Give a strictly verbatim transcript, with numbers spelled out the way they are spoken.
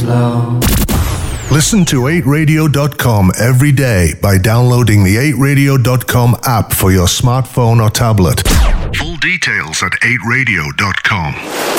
slow. Listen to eight radio dot com every day by downloading the eight radio dot com app for your smartphone or tablet. Full details at eight radio dot com.